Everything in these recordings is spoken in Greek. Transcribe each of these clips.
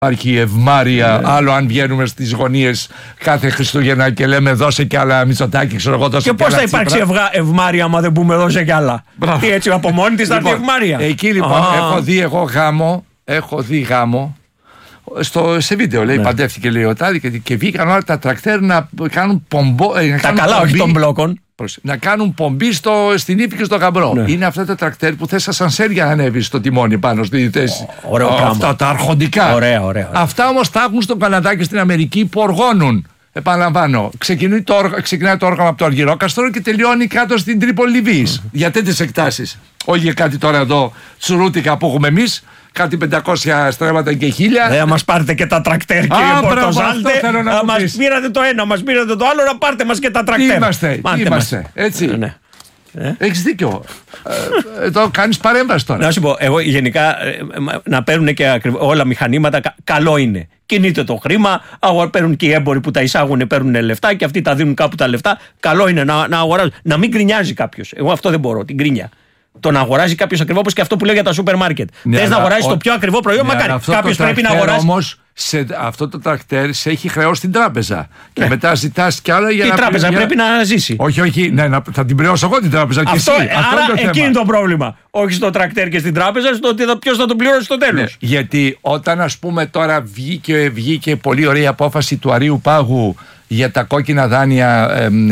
Υπάρχει ευμάρεια, άλλο αν βγαίνουμε στις γωνίες κάθε Χριστούγεννα και λέμε δώσε κι άλλα Μητσοτάκη, ξέρω εγώ, δώσε και κι άλλα. Και πώς θα υπάρξει ευμάρεια άμα δεν πούμε δώσε κι άλλα? Τι έτσι από μόνη της θα έρθει ευμάρεια? Εκεί λοιπόν έχω δει γάμο. Σε βίντεο λέει, παντεύτηκε λέει ο Τάδη και βγήκαν όλα τα τρακτέρ να κάνουν τα καλά, όχι των μπλόκων. Να κάνουν πομπή στην ύφη και στο γαμπρό. Ναι. Είναι αυτά τα τρακτέρ που θες ασανσέρ για να ανέβεις στο τιμόνι πάνω στη θέση. Αυτά τα αρχοντικά. Ωραία. Αυτά όμως τα έχουν στον Καναδά και στην Αμερική που οργώνουν. Επαναλαμβάνω, ξεκινάει το όργανο από το Αργυρόκαστρο και τελειώνει κάτω στην Τρίπολη Λιβύης. Για τέτοιες εκτάσεις. Όχι για κάτι τώρα εδώ τσουρούτικα που έχουμε εμείς. Κάτι 500 στρέμματα και 1000. Δεν μας πάρετε και τα τρακτέρ, κύριε Πορτοζάλτε. Μας πήρατε το ένα, μας πήρατε το άλλο, να πάρτε μας και τα τρακτέρ. Είμαστε, έτσι. Ναι. Έχεις δίκιο. Εδώ κάνεις παρέμβαση τώρα. Να σου πω, εγώ γενικά να παίρνουν και όλα μηχανήματα, καλό είναι. Κινείται το χρήμα, παίρνουν και οι έμποροι που τα εισάγουν, παίρνουν λεφτά και αυτοί τα δίνουν κάπου τα λεφτά. Καλό είναι να αγοράζουν. Να μην γκρινιάζει κάποιος. Εγώ αυτό δεν μπορώ, την γκρίνια. Το να αγοράζει κάποιος ακριβό, όπως και αυτό που λέω για τα σούπερ μάρκετ. Θες να αγοράζεις το πιο ακριβό προϊόν, μακάρι. Κάποιος πρέπει να αγοράσει. Όμως αυτό το τρακτέρ σε έχει χρεώσει την τράπεζα. Και μετά ζητάς κι άλλα για να. Η τράπεζα πρέπει να ζήσει. Όχι, ναι, θα την πληρώσω εγώ την τράπεζα. Αυτό, άρα εκεί είναι το πρόβλημα. Όχι στο τρακτέρ και στην τράπεζα, στο ότι ποιος θα το πληρώσει στο τέλος. Ναι, γιατί όταν ας πούμε τώρα βγήκε πολύ ωραία απόφαση του Αρείου Πάγου για τα κόκκινα δάνεια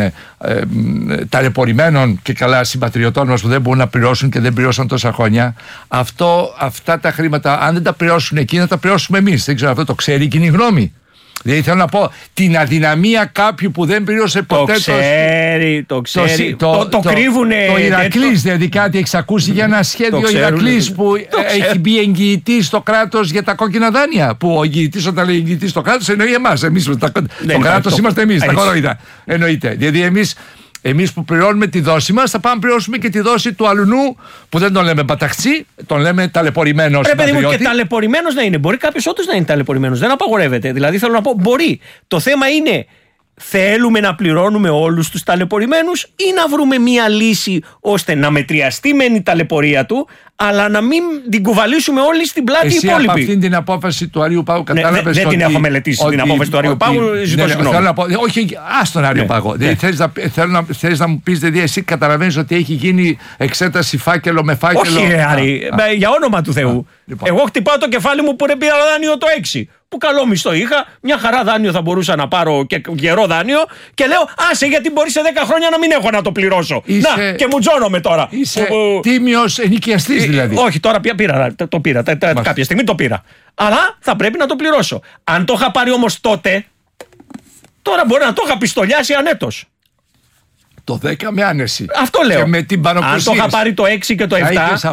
ταλαιπωρημένων και καλά συμπατριωτών μας που δεν μπορούν να πληρώσουν και δεν πληρώσαν τόσα χρόνια. Αυτά τα χρήματα, αν δεν τα πληρώσουν εκεί, να τα πληρώσουμε εμείς. Δεν ξέρω, αυτό το ξέρει η κοινή γνώμη. Δηλαδή θέλω να πω την αδυναμία κάποιου που δεν πλήρωσε ποτέ. Το ξέρει. Το κρύβουνε. Το Ηρακλής, δηλαδή κάτι έχεις ακούσει για ένα σχέδιο Ηρακλής που έχει μπει εγγυητής στο κράτος για τα κόκκινα δάνεια. Που ο εγγυητής, όταν λέει εγγυητής στο κράτος, εννοεί εμάς. Το κράτος είμαστε εμείς, τα κορόιδα. Εννοείται. Δηλαδή εμείς που πληρώνουμε τη δόση μας, θα πάμε να πληρώσουμε και τη δόση του αλουνού που δεν τον λέμε μπαταχτσί, τον λέμε ταλαιπωρημένος. Πρέπει και ταλαιπωρημένος να είναι. Μπορεί κάποιος όντως να είναι ταλαιπωρημένος. Δεν απαγορεύεται. Δηλαδή θέλω να πω, μπορεί. Το θέμα είναι, θέλουμε να πληρώνουμε όλους τους ταλαιπωρημένους ή να βρούμε μία λύση ώστε να μετριαστεί μεν η ταλαιπωρία του, αλλά να μην την κουβαλήσουμε όλοι στην πλάτη οι υπόλοιποι. Από αυτήν την απόφαση του Αρείου Πάγου κατάλαβες δεν την έχω μελετήσει την απόφαση του Αρείου Πάγου. Ζητώ συγγνώμη. Όχι, άστον Αρείου Πάγου. Θέλεις να μου πεις, δηλαδή εσύ καταλαβαίνεις ότι έχει γίνει εξέταση φάκελο με φάκελο. Όχι, Άρη, για όνομα του Θεού. Εγώ χτυπάω το κεφάλι μου που πήρα δάνειο το 6. Που καλό μισθό είχα, μια χαρά δάνειο θα μπορούσα να πάρω και γερό δάνειο και λέω άσε γιατί μπορεί σε 10 χρόνια να μην έχω να το πληρώσω. Να και μου τζώνομαι τώρα. Είσαι τίμιος ενοικιαστής δηλαδή. Όχι, τώρα το πήρα. Κάποια στιγμή το πήρα. Αλλά θα πρέπει να το πληρώσω. Αν το είχα πάρει όμως τότε, τώρα μπορεί να το είχα πιστολιάσει ανέτος. Το 10 με άνεση. Αυτό λέω. Και με την αν το είχα πάρει το 6 και το 7.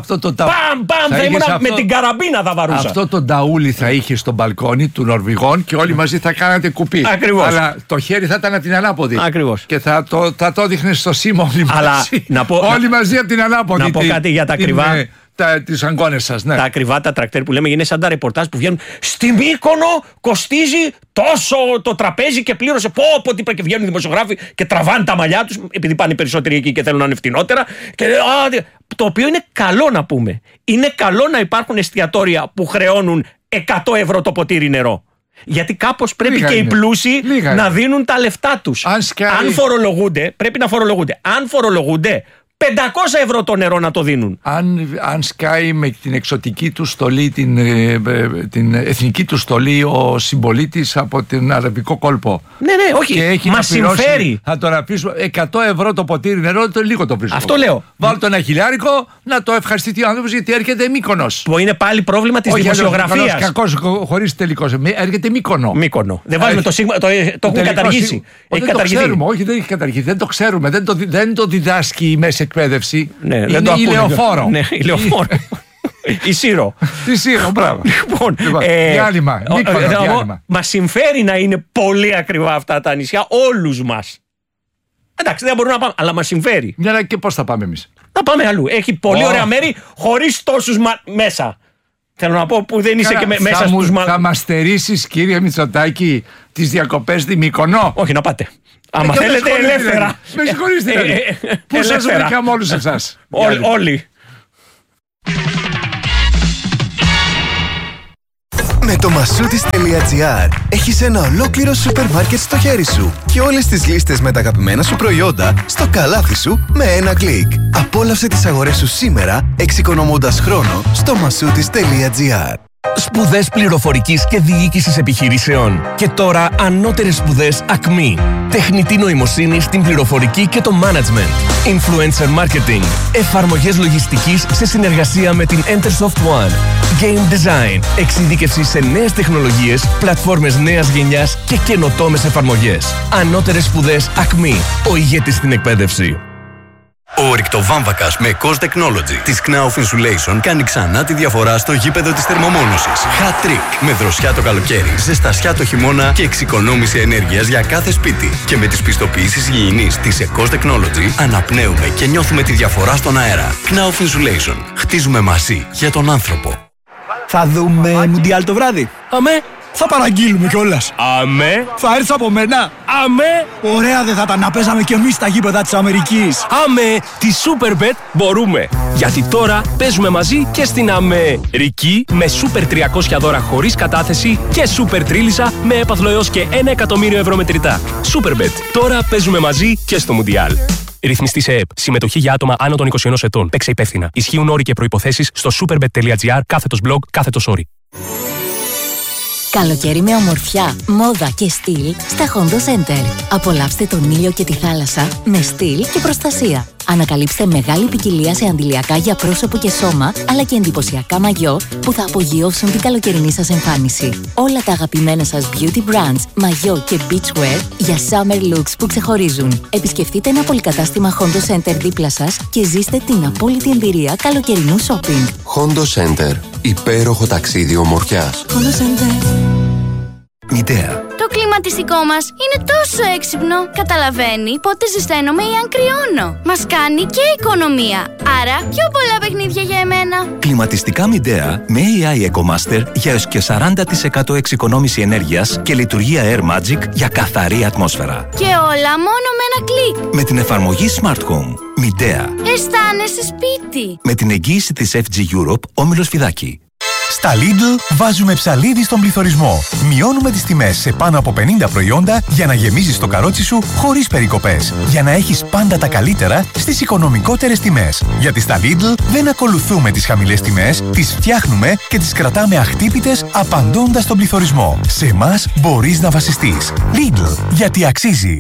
Θα ήμουν με την καραμπίνα θα βαρούσα. Αυτό το ταούλι θα είχε στο μπαλκόνι του Νορβηγών και όλοι μαζί θα κάνατε κουπί. Ακριβώς. Αλλά το χέρι θα ήταν από την ανάποδη. Ακριβώς. Και θα το έδειχνε στο σήμα όλοι μαζί. Αλλά, όλοι μαζί από την ανάποδη. Να πω κάτι για τα ακριβά. Τις αγκώνες σας, ναι. Τα ακριβά τα τρακτέρ που λέμε είναι σαν τα ρεπορτάζ που βγαίνουν. Στη Μύκονο κοστίζει τόσο το τραπέζι και πλήρωσε. Πω, τι και βγαίνουν οι δημοσιογράφοι και τραβάνε τα μαλλιά τους, επειδή πάνε οι περισσότεροι εκεί και θέλουν να είναι φτηνότερα. Το οποίο είναι καλό να πούμε. Είναι καλό να υπάρχουν εστιατόρια που χρεώνουν 100 ευρώ το ποτήρι νερό. Γιατί κάπως πρέπει και οι πλούσιοι να δίνουν τα λεφτά τους. Αν φορολογούνται, πρέπει να φορολογούνται. Αν φορολογούνται, 500 ευρώ το νερό να το δίνουν. Αν σκάει με την εξωτική του στολή, την εθνική του στολή ο συμπολίτης από τον αραβικό κόλπο. Ναι, όχι. Μας συμφέρει. Θα τον αφήσουμε 100 ευρώ το ποτήρι νερό, το λίγο το βρίσκω. Αυτό λέω. Βάλω το 1 χιλιάρικο να το ευχαριστηθεί ο άνθρωπος γιατί έρχεται Μύκονος. Που είναι πάλι πρόβλημα της δημοσιογραφίας. Κακός χωρίς τελικός. Έρχεται Μύκονο. Δεν βάζουμε το σίγμα, το έχουν καταργήσει. Δεν το ξέρουμε. Όχι, δεν έχει καταργηθεί. Δεν το ξέρουμε. Δεν το διδάσκει η μέση εκπαίδευση. Ναι, είναι η λεωφόρο. Ναι, η λεωφόρο. Η Σύρο. Η Σύρο, μπράβο. Διάλειμμα. Μας συμφέρει να είναι πολύ ακριβά αυτά τα νησιά, όλους μας. Εντάξει, δεν μπορούμε να πάμε, αλλά μας συμφέρει. Ναι, και πώς θα πάμε εμείς? Θα πάμε αλλού. Έχει πολύ ωραία μέρη χωρίς τόσους μέσα. Θέλω να πω που δεν είσαι και μέσα στους Θα μας στερήσεις, κύριε Μητσοτάκη, τις διακοπές στη Μύκονο? Όχι, να πάτε. Άμα θέλετε ελεύθερα. Με συγχωρείτε δηλαδή. Πού σας βρήκαμε όλους εσάς? Όλοι. Με το masoutis.gr έχεις ένα ολόκληρο σούπερ μάρκετ στο χέρι σου και όλες τις λίστες με τα αγαπημένα σου προϊόντα στο καλάθι σου με ένα κλικ. Απόλαυσε τις αγορές σου σήμερα, εξοικονομώντας χρόνο στο masoutis.gr. Σπουδές πληροφορικής και διοίκησης επιχειρήσεων. Και τώρα ανώτερες σπουδές ΑΚΜΗ. Τεχνητή νοημοσύνη στην πληροφορική και το management. Influencer marketing. Εφαρμογές λογιστικής σε συνεργασία με την Entersoft One. Game design. Εξειδίκευση σε νέες τεχνολογίες, πλατφόρμες νέας γενιάς και καινοτόμες εφαρμογές. Ανώτερες σπουδές ΑΚΜΗ. Ο ηγέτης στην εκπαίδευση. Ο ρηκτοβάμβακας με Cost Technology της Knauf Insulation κάνει ξανά τη διαφορά στο γήπεδο της θερμομόνωσης. Hat trick! Με δροσιά το καλοκαίρι, ζεστασιά το χειμώνα και εξοικονόμηση ενέργειας για κάθε σπίτι. Και με τις πιστοποιήσεις υγιεινής της Cost Technology αναπνέουμε και νιώθουμε τη διαφορά στον αέρα. Knauf Insulation. Χτίζουμε μαζί για τον άνθρωπο. Θα δούμε Μουντιάλ το βράδυ. Αμέ. Θα παραγγείλουμε κιόλας. Αμέ. Θα έρθει από μένα. Αμέ. Ωραία δεν θα ήταν να παίζαμε κι εμείς στα γήπεδα της Αμερικής. Αμέ. Τη Superbet μπορούμε. Γιατί τώρα παίζουμε μαζί και στην Αμερική με Super 300 δώρα χωρίς κατάθεση και Super Τρίλισσα με έπαθλο έως και 1 εκατομμύριο ευρώ μετρητά. Superbet. Τώρα παίζουμε μαζί και στο Μουντιάλ. Ρυθμιστή σε ΕΕΠ. Συμμετοχή για άτομα άνω των 21 ετών. Παίξε υπεύθυνα. Ισχύουν όροι και προϋποθέσεις στο superbet.gr/blog/όροι. Καλοκαίρι με ομορφιά, μόδα και στυλ στα Hondo Center. Απολαύστε τον ήλιο και τη θάλασσα με στυλ και προστασία. Ανακαλύψτε μεγάλη ποικιλία σε αντιλιακά για πρόσωπο και σώμα, αλλά και εντυπωσιακά μαγιό που θα απογειώσουν την καλοκαιρινή σας εμφάνιση. Όλα τα αγαπημένα σας beauty brands, μαγιό και beachwear για summer looks που ξεχωρίζουν. Επισκεφτείτε ένα πολυκατάστημα Hondo Center δίπλα σας και ζήστε την απόλυτη εμπειρία καλοκαιρινού shopping. Hondo Center. Υπέροχο ταξίδι ομορφιάς. Hondo Center. Μητέα. Το κλιματιστικό μας είναι τόσο έξυπνο. Καταλαβαίνει πότε ζεσταίνομαι ή αν κρυώνω. Μας κάνει και οικονομία. Άρα πιο πολλά παιχνίδια για εμένα. Κλιματιστικά Midea με AI EcoMaster για έως και 40% εξοικονόμηση ενέργειας και λειτουργία Air Magic για καθαρή ατμόσφαιρα. Και όλα μόνο με ένα κλικ. Με την εφαρμογή Smart Home. Midea. Αισθάνεσαι σπίτι. Με την εγγύηση της FG Europe, Όμιλος Φιδάκη. Στα Lidl βάζουμε ψαλίδι στον πληθωρισμό. Μειώνουμε τις τιμές σε πάνω από 50 προϊόντα για να γεμίζεις το καρότσι σου χωρίς περικοπές. Για να έχεις πάντα τα καλύτερα στις οικονομικότερες τιμές. Γιατί στα Lidl δεν ακολουθούμε τις χαμηλές τιμές, τις φτιάχνουμε και τις κρατάμε αχτύπητες απαντώντας στον πληθωρισμό. Σε εμάς μπορείς να βασιστείς. Lidl, γιατί αξίζει.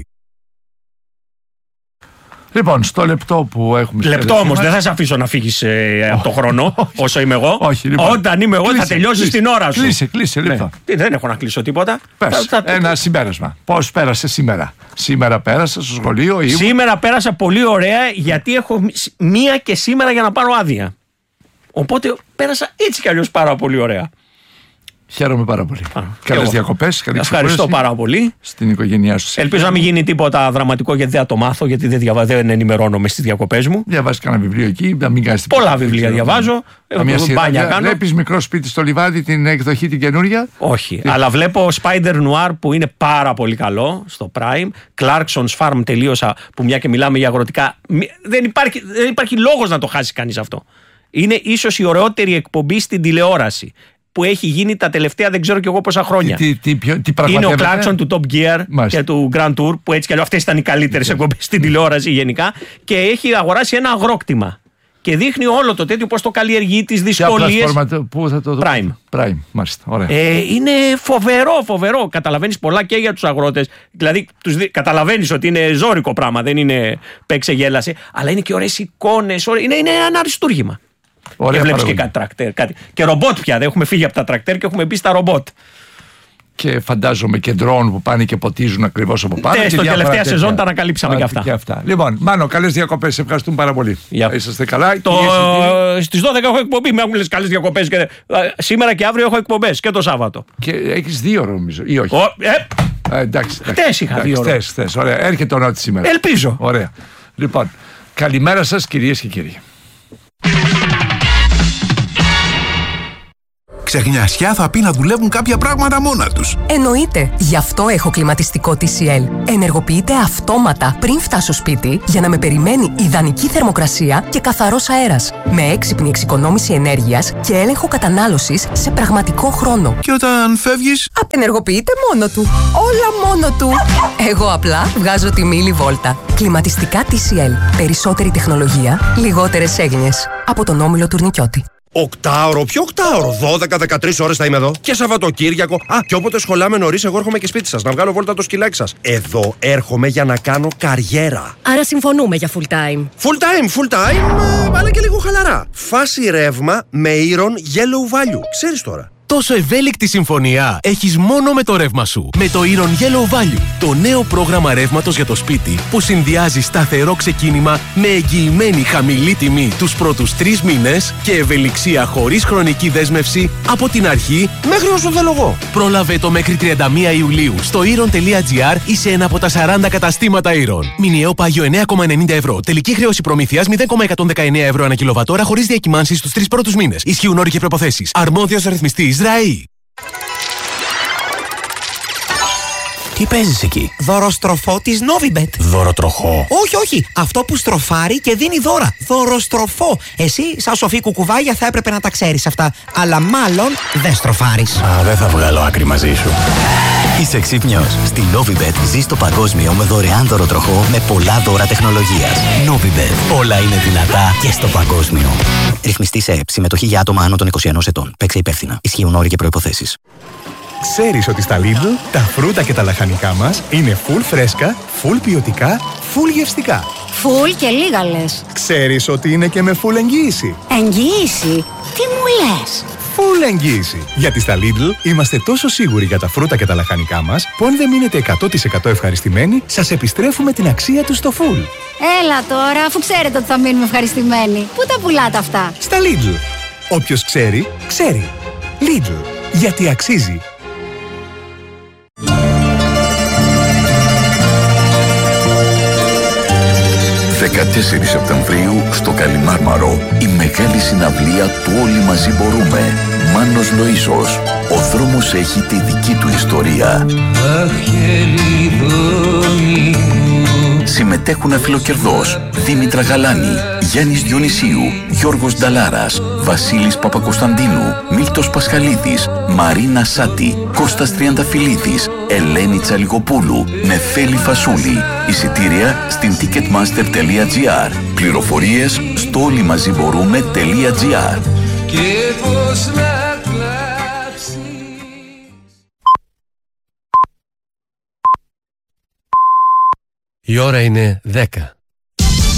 Λοιπόν, στο λεπτό που έχουμε. Λεπτό όμως, δεν θα σε αφήσω να φύγεις από το χρόνο όσο είμαι εγώ. Όχι, λοιπόν. Όταν είμαι εγώ θα τελειώσεις την ώρα σου. Κλείσε, λοιπόν. Δεν έχω να κλείσω τίποτα. Πες, ένα συμπέρασμα. Πώς πέρασε σήμερα? Σήμερα πέρασα στο σχολείο. Σήμερα πέρασα πολύ ωραία γιατί έχω μία και σήμερα για να πάρω άδεια. Οπότε πέρασα έτσι κι αλλιώς πάρα πολύ ωραία. Χαίρομαι πάρα πολύ. Καλές διακοπές. Ευχαριστώ πάρα πολύ. Στην οικογένειά σου. Ελπίζω να μην γίνει τίποτα δραματικό γιατί δεν θα το μάθω, γιατί δεν ενημερώνομαι στις διακοπές μου. Διαβάζεις κανένα βιβλίο εκεί, να μην κάνεις τίποτα. Πολλά βιβλία διαβάζω. Μπάνια κάνω. Βλέπεις Μικρό σπίτι στο λιβάδι, την εκδοχή την καινούρια? Όχι. Αλλά βλέπω Spider Noir που είναι πάρα πολύ καλό στο Prime. Clarkson's Farm τελείωσα, που μια και μιλάμε για αγροτικά. Δεν υπάρχει λόγος να το χάσει κανείς αυτό. Είναι ίσως η ωραιότερη εκπομπή στην τηλεόραση που έχει γίνει τα τελευταία δεν ξέρω κι εγώ πόσα χρόνια. Είναι ο Clarkson του Top Gear και του Grand Tour, που έτσι κι αλλιώς αυτές ήταν οι καλύτερες εκπομπές στην τηλεόραση γενικά, και έχει αγοράσει ένα αγρόκτημα και δείχνει όλο το τέτοιο, πώς το καλλιεργεί, τις δυσκολίες. Πού θα το δω? Prime, μάλιστα. Ωραία. Είναι φοβερό. Καταλαβαίνεις πολλά και για τους αγρότες. Δηλαδή, καταλαβαίνεις ότι είναι ζώρικο πράγμα, δεν είναι παίξε γέλασε, αλλά είναι και ωραίες εικόνες. Είναι ένα αριστούργημα. Και βλέπεις και κάτι τρακτέρ. Και ρομπότ πια. Δεν έχουμε φύγει από τα τρακτέρ και έχουμε μπει στα ρομπότ. Και φαντάζομαι και ντρόουν που πάνε και ποτίζουν ακριβώς από πάνω. Στο τελευταία σεζόν τα ανακαλύψαμε και αυτά. Λοιπόν, Μάνο, καλές διακοπές. Ευχαριστούμε πάρα πολύ. Είσαστε καλά. Στις 12 έχω εκπομπή. Με έχουν λες καλές διακοπές. Σήμερα και αύριο έχω εκπομπές και το Σάββατο. Και έχεις 2 ώρες νομίζω, ή όχι? Εντάξει. Χτες είχα 2 ώρες. Ωραία. Έρχεται ο Νότης σήμερα. Ελπίζω. Ωραία. Λοιπόν, καλημέρα σας κυρίες και κύριοι. ξεχνιασιά θα πει να δουλεύουν κάποια πράγματα μόνα τους. Εννοείται. Γι' αυτό έχω κλιματιστικό TCL. Ενεργοποιείται αυτόματα πριν φτάσω σπίτι για να με περιμένει ιδανική θερμοκρασία και καθαρός αέρας. Με έξυπνη εξοικονόμηση ενέργειας και έλεγχο κατανάλωσης σε πραγματικό χρόνο. Και όταν φεύγεις? Απενεργοποιείται μόνο του. Όλα μόνο του. Εγώ απλά βγάζω τη μίλη βόλτα. Κλιματιστικά TCL. Περισσότερη τεχνολογία, λιγότερες έγνοιες. Από τον Όμιλο Τουρνικιώτη. Οκτάωρο, ποιο οκτάωρο? 12-13 ώρες θα είμαι εδώ. Και Σαββατοκύριακο. Και όποτε σχολάμε νωρίς, εγώ έρχομαι και σπίτι σας να βγάλω βόλτα το σκυλάκι σας. Εδώ έρχομαι για να κάνω καριέρα. Άρα συμφωνούμε για full time. Full time, αλλά και λίγο χαλαρά. Φάση ρεύμα με Iron Yellow Value. Ξέρεις τώρα. Τόσο ευέλικτη συμφωνία έχεις μόνο με το ρεύμα σου. Με το Iron Yellow Value, το νέο πρόγραμμα ρεύματος για το σπίτι που συνδυάζει σταθερό ξεκίνημα με εγγυημένη χαμηλή τιμή τους πρώτους 3 μήνες και ευελιξία χωρίς χρονική δέσμευση από την αρχή μέχρι όσο θέλω εγώ. Πρόλαβε το μέχρι 31 Ιουλίου στο iron.gr ή σε ένα από τα 40 καταστήματα Iron. Μηνιαίο πάγιο 9,90 ευρώ. Τελική χρέωση προμήθειας 0,119 ευρώ ανά κιλοβατόρα χωρίς διακυμάνσεις στους 3 πρώτους μήνες. Ισχύουν όροι και προϋποθέσεις. Αρμόδιος ρυθμιστής ΡΑΗ. Τι παίζεις εκεί? Δωροστροφό της Novibet. Δωροτροχό? Όχι. Αυτό που στροφάρει και δίνει δώρα. Δωροστροφό. Εσύ, σαν σοφή κουκουβάγια, θα έπρεπε να τα ξέρεις αυτά. Αλλά μάλλον δεν στροφάρεις. Δεν θα βγάλω άκρη μαζί σου. Είσαι ξύπνιος. Στη Novibet ζεις το παγκόσμιο με δωρεάν δωροτροχό με πολλά δώρα τεχνολογίας. Novibet. Όλα είναι δυνατά και στο παγκόσμιο. Ρυθμιστή σε ΕΠ. Συμμετοχή για άτομα άνω των 21 ετών. Παίξε υπεύθυνα. Ισχύουν όροι και προϋποθέσεις. Ξέρεις ότι στα Lidl τα φρούτα και τα λαχανικά μας είναι full φρέσκα, full ποιοτικά, full γευστικά. Full και λίγα λες. Ξέρεις ότι είναι και με full εγγύηση. Εγγύηση? Τι μου λες? Full εγγύηση. Γιατί στα Lidl είμαστε τόσο σίγουροι για τα φρούτα και τα λαχανικά μας που αν δεν μείνετε 100% ευχαριστημένοι, σας επιστρέφουμε την αξία τους στο full. Έλα τώρα, αφού ξέρετε ότι θα μείνουμε ευχαριστημένοι. Πού τα πουλάτε αυτά? Στα Lidl. Όποιος ξέρει, ξέρει. Lidl. Γιατί αξίζει. 14 Σεπτεμβρίου στο Καλιμάρμαρο η μεγάλη συναυλία του Όλοι Μαζί Μπορούμε. Μάνος Λοΐσος. Ο δρόμος έχει τη δική του ιστορία. Συμμετέχουν Αφιλοκερδός, Δήμητρα Γαλάνη, Γιάννης Διονυσίου, Γιώργος Νταλάρας, Βασίλης Παπακοσταντίνου, Μίλτος Πασχαλίδης, Μαρίνα Σάτη, Κώστας Τριανταφυλλίδης, Ελένη Τσαλιγοπούλου, Νεφέλη Φασούλη. Εισιτήρια στην ticketmaster.gr. Πληροφορίες στο όλοιμαζιμπορούμε.gr. Η ώρα είναι 10.